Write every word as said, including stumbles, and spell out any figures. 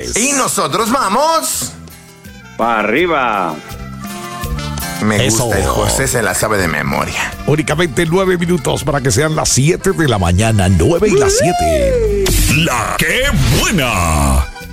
tres. Y nosotros vamos para arriba. Me Eso. gusta, el José se la sabe de memoria. Únicamente nueve minutos para que sean las siete de la mañana. Nueve y las siete. La que buena.